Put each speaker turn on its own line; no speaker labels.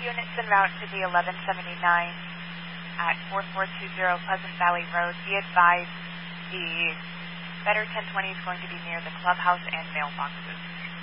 units en route to the 1179 at 4420 Pleasant Valley Road. Be advised, the Better 1020 is going to be near the clubhouse and mailboxes.